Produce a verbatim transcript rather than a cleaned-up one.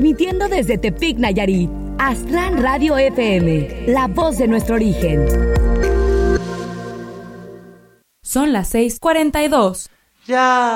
Transmitiendo desde Tepic, Nayarit. Aztlán Radio F M, la voz de nuestro origen. Son las seis cuarenta y dos. Ya.